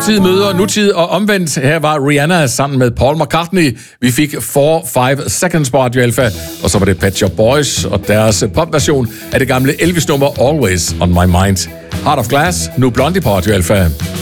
Fortid møder nutid og omvendt. Her var Rihanna sammen med Paul McCartney. Vi fik 4-5 Seconds på Radio Alpha. Og så var det Pet Shop Boys og deres popversion af det gamle Elvis-nummer Always On My Mind. Heart of Glass, nu Blondie på Radio Alpha.